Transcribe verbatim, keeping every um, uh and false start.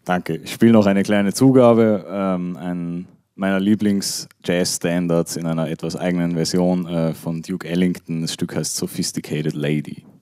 Danke. Ich spiele noch eine kleine Zugabe, ähm, ein meiner Lieblings-Jazz-Standards in einer etwas eigenen Version äh, von Duke Ellington. Das Stück heißt Sophisticated Lady.